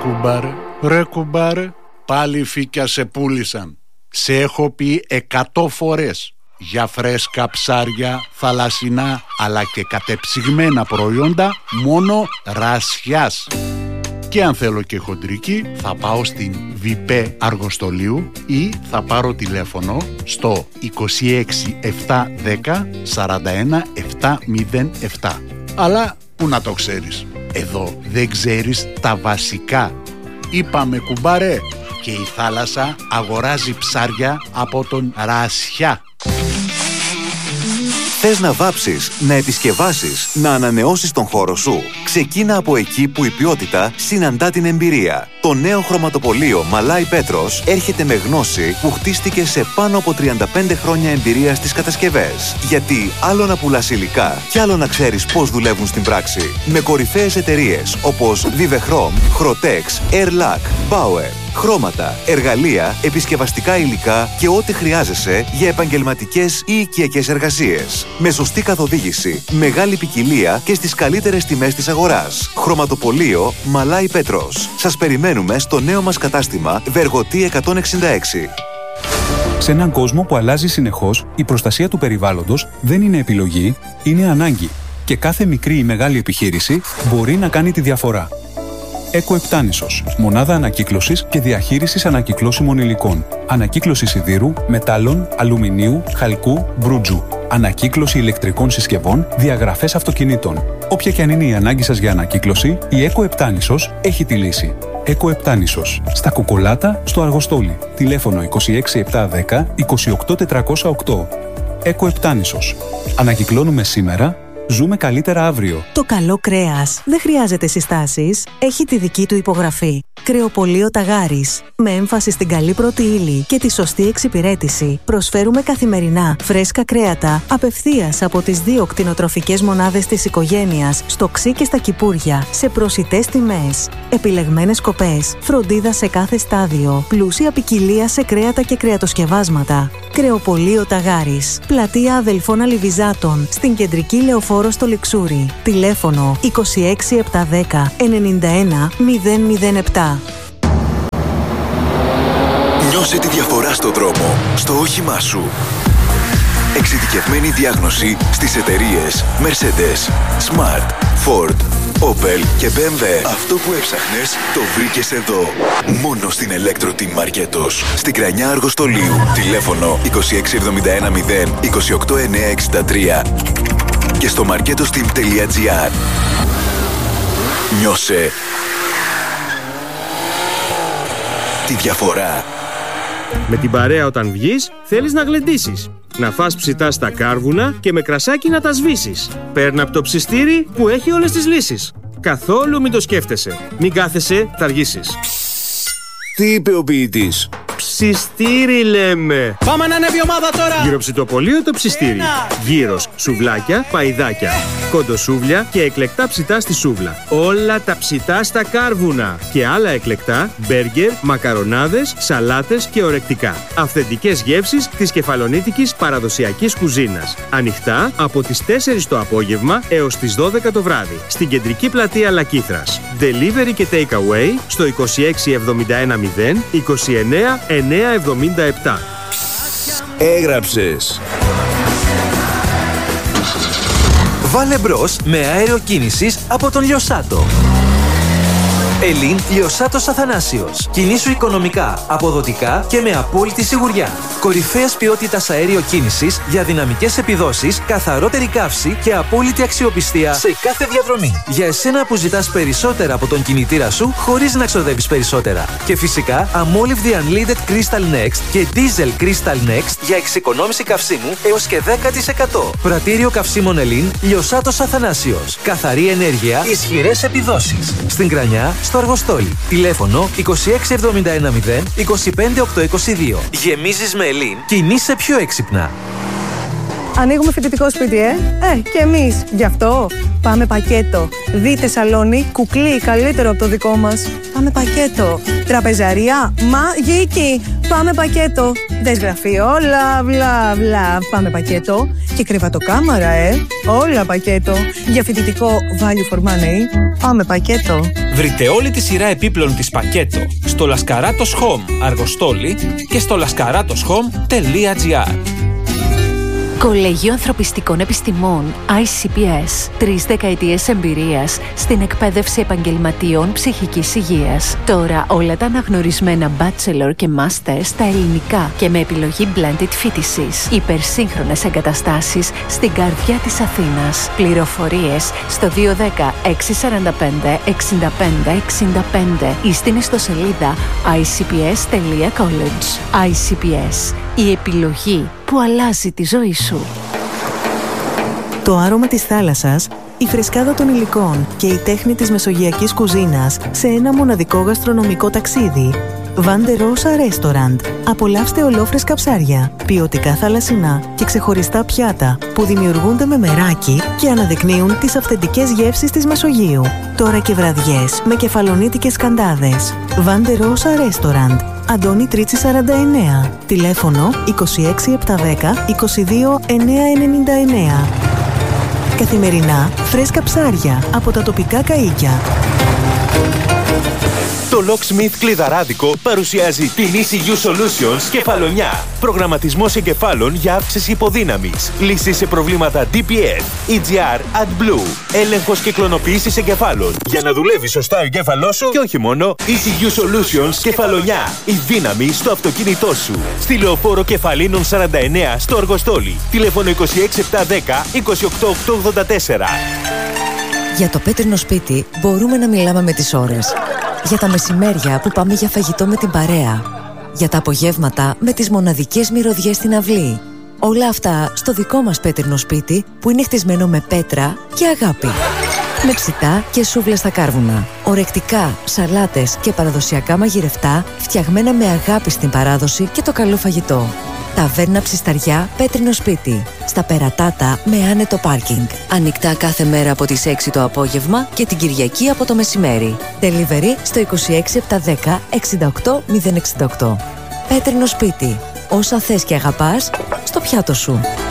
Ρε κουμπάρε, πάλι φύκια σε πούλησαν. Σε έχω πει 100 φορές για φρέσκα ψάρια, θαλασσινά αλλά και κατεψυγμένα προϊόντα μόνο Ρασιάς. Και αν θέλω και χοντρική θα πάω στην ΒΙΠΕ Αργοστολίου ή θα πάρω τηλέφωνο στο 26 710 41 707. Αλλά που να το ξέρεις, εδώ δεν ξέρεις τα βασικά. Είπαμε κουμπάρε, και η θάλασσα αγοράζει ψάρια από τον Ρασιά. Θες να βάψεις, να επισκευάσεις, να ανανεώσεις τον χώρο σου? Ξεκίνα από εκεί που η ποιότητα συναντά την εμπειρία. Το νέο χρωματοπωλείο Μαλάι Πέτρος έρχεται με γνώση που χτίστηκε σε πάνω από 35 χρόνια εμπειρία στις κατασκευές. Γιατί άλλο να πουλάς υλικά και άλλο να ξέρεις πώς δουλεύουν στην πράξη. Με κορυφαίες εταιρείες όπως Vivechrom, Chrotex, Airlac, Bauer. Χρώματα, εργαλεία, επισκευαστικά υλικά και ό,τι χρειάζεσαι για επαγγελματικές ή οικιακές εργασίες. Με σωστή καθοδήγηση, μεγάλη ποικιλία και στις καλύτερες τιμές της αγοράς. Χρωματοπωλείο Μαλάι Πέτρος. Σας περιμένουμε στο νέο μας κατάστημα Βεργοτή 166. Σε έναν κόσμο που αλλάζει συνεχώς, η προστασία του περιβάλλοντος δεν είναι επιλογή, είναι ανάγκη. Και κάθε μικρή ή μεγάλη επιχείρηση μπορεί να κάνει τη διαφορά. Eco-Eptanissos. Μονάδα ανακύκλωσης και διαχείρισης ανακυκλώσιμων υλικών. Ανακύκλωση σιδήρου, μετάλλων, αλουμινίου, χαλκού, μπρούτζου. Ανακύκλωση ηλεκτρικών συσκευών, διαγραφές αυτοκινήτων. Όποια και αν είναι η ανάγκη σας για ανακύκλωση, η Eco-Eptanissos έχει τη λύση. Eco-Eptanissos. Στα Κουκολάτα, στο Αργοστόλι. Τηλέφωνο 26 710 28 408. Eco-Eptanissos. Ανακυκλώνουμε σήμερα, ζούμε καλύτερα αύριο. Το καλό κρέας δεν χρειάζεται συστάσεις, έχει τη δική του υπογραφή. Κρεοπωλείο Ταγάρης. Με έμφαση στην καλή πρώτη ύλη και τη σωστή εξυπηρέτηση, προσφέρουμε καθημερινά φρέσκα κρέατα απευθείας από τις 2 κτηνοτροφικές μονάδες της οικογένειας, στο Ξύ και στα Κυπούρια, σε προσιτές τιμές. Επιλεγμένες κοπές, φροντίδα σε κάθε στάδιο, πλούσια ποικιλία σε κρέατα και κρεατοσκευάσματα. Κρεοπωλείο Ταγάρης. Πλατεία Αδελφών Αλιβιζάτων, στην κεντρική Λεωφόρο στο Λιξούρι. Τηλέφωνο 26 710 91 007. Νιώσε τη διαφορά στο δρόμο, στο όχημά σου. Εξειδικευμένη διάγνωση στις εταιρείες Mercedes, Smart, Ford, Opel και BMW. Αυτό που έψαχνες το βρήκες εδώ. Μόνο στην Electro Team Marketos. Στην Κρανιά Αργοστολίου. Τηλέφωνο 26 71 0 28 963 και στο marketosteam.gr. Νιώσε τη διαφορά. Με την παρέα όταν βγεις, θέλεις να γλεντήσεις. Να φας ψητά στα κάρβουνα και με κρασάκι να τα σβήσεις. Παίρνα από το ψιστήρι που έχει όλες τις λύσεις. Καθόλου μην το σκέφτεσαι. Μην κάθεσαι, θα αργήσεις. Τι είπε ο ποιητής? Ψιστήρι λέμε. Πάμε να ανέβει ομάδα τώρα. Γυροψητοπωλείο το ψιστήρι. Γύρος, σουβλάκια, παϊδάκια. Κοντοσούβλια και εκλεκτά ψητά στη σούβλα. Όλα τα ψητά στα κάρβουνα. Και άλλα εκλεκτά, μπέργκερ, μακαρονάδες, σαλάτες και ορεκτικά. Αυθεντικές γεύσεις της κεφαλονίτικης παραδοσιακής κουζίνας. Ανοιχτά από τις 4 το απόγευμα έως τις 12 το βράδυ. Στην κεντρική πλατεία Λακήθρας. Delivery και take away στο 26 71 0 29 977. Έγραψες. Βάλε μπρος με αέριο κίνησης από τον Λιοσάτο. Ελλήν Λιοσάτος Αθανάσιος. Κινήσου οικονομικά, αποδοτικά και με απόλυτη σιγουριά. Κορυφαίας ποιότητας αέριο κίνησης για δυναμικές επιδόσεις, καθαρότερη καύση και απόλυτη αξιοπιστία σε κάθε διαδρομή. Για εσένα που ζητάς περισσότερα από τον κινητήρα σου χωρίς να ξοδεύεις περισσότερα. Και φυσικά Amolivd Unleaded Crystal Next και Diesel Crystal Next για εξοικονόμηση καυσίμου έως και 10%. Πρατήριο καυσίμων Ελλήν Λιοσάτος Αθανάσιος. Καθαρή ενέργεια, ισχυρές επιδόσεις. Στην Κρανιά, στο Αργοστόλι. Τηλέφωνο 26 71 0 25 822. Γεμίζεις με Ελλήν, κινείσαι πιο έξυπνα. Ανοίγουμε φοιτητικό σπίτι, και εμείς. Γι' αυτό πάμε πακέτο. Δείτε σαλόνι, κουκλί, καλύτερο από το δικό μας. Πάμε πακέτο. Τραπεζαρία, μαγική. Πάμε πακέτο. Δες γραφείο, μπλα μπλα. Πάμε πακέτο. Και κρεβατοκάμαρα, όλα πακέτο. Για φοιτητικό value for money. Πάμε πακέτο. Βρείτε όλη τη σειρά επίπλων της Πακέτο στο Λασκαράτος Home Αργοστόλη και στο laskaratos.home.gr. Κολέγιο Ανθρωπιστικών Επιστημών ICPS. 3 δεκαετίες εμπειρίας στην εκπαίδευση επαγγελματιών ψυχικής υγείας. Τώρα όλα τα αναγνωρισμένα bachelor και master στα ελληνικά και με επιλογή blended φοιτησης. Υπερσύγχρονες εγκαταστάσεις στην καρδιά της Αθήνας. Πληροφορίες στο 210 645 65 65 ή στην ιστοσελίδα icps.college. ICPS. Η επιλογή που αλλάζει τη ζωή σου. Το άρωμα της θάλασσας, η φρεσκάδα των υλικών και η τέχνη της μεσογειακής κουζίνας σε ένα μοναδικό γαστρονομικό ταξίδι. Vande Rosa Restaurant. Απολαύστε ολόφρεσκα ψάρια, ποιοτικά θαλασσινά και ξεχωριστά πιάτα που δημιουργούνται με μεράκι και αναδεικνύουν τις αυθεντικές γεύσεις της Μεσογείου. Τώρα και βραδιές με κεφαλονίτικες σκαντάδες. Vande Rosa Restaurant. Αντώνη Τρίτσι 49. Τηλέφωνο 26710 22 999. Καθημερινά φρέσκα ψάρια από τα τοπικά καΐκια. Το Locksmith Κλειδαράδικο παρουσιάζει την ECU Solutions Κεφαλονιά. Προγραμματισμός εγκεφάλων για αύξηση υποδύναμης. Λύσεις σε προβλήματα DPF, EGR, AdBlue. Έλεγχος και κλωνοποίησης εγκεφάλων. Για να δουλεύει σωστά ο εγκέφαλός σου και όχι μόνο, ECU Solutions Κεφαλονιά. Η δύναμη στο αυτοκίνητό σου. Στη Λεωφόρο Κεφαλίνων 49 στο Αργοστόλι. Τηλέφωνο 26710 28884. Για το πέτρινο σπίτι μπορούμε να μιλάμε με τις ώρες. Για τα μεσημέρια που πάμε για φαγητό με την παρέα. Για τα απογεύματα με τις μοναδικές μυρωδιές στην αυλή. Όλα αυτά στο δικό μας πέτρινο σπίτι που είναι χτισμένο με πέτρα και αγάπη. Με ψητά και σούβλες στα κάρβουνα. Ορεκτικά, σαλάτες και παραδοσιακά μαγειρευτά φτιαγμένα με αγάπη στην παράδοση και το καλό φαγητό. Ταβέρνα Ψισταριά, πέτρινο σπίτι. Στα Περατάτα με άνετο πάρκινγκ. Ανοιχτά κάθε μέρα από τις 6 το απόγευμα και την Κυριακή από το μεσημέρι. Delivery στο 26710 68068. Πέτρινο σπίτι. Όσα θες και αγαπάς, στο πιάτο σου.